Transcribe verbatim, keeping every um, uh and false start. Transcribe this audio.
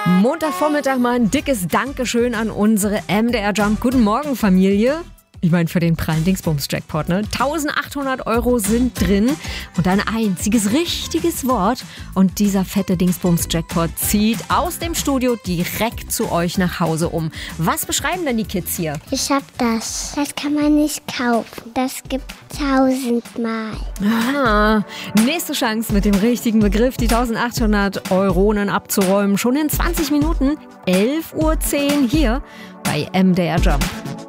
Montagvormittag mal ein dickes Dankeschön an unsere M D R Jump. Guten Morgen, Familie. Ich meine, für den prallen Dingsbums-Jackpot, ne? eintausendachthundert Euro sind drin und ein einziges richtiges Wort. Und dieser fette Dingsbums-Jackpot zieht aus dem Studio direkt zu euch nach Hause um. Was beschreiben denn die Kids hier? Ich hab das. Das kann man nicht kaufen. Das gibt tausendmal. Ah, nächste Chance mit dem richtigen Begriff, die eintausendachthundert Euronen abzuräumen. Schon in zwanzig Minuten, elf Uhr zehn hier bei M D R Jump.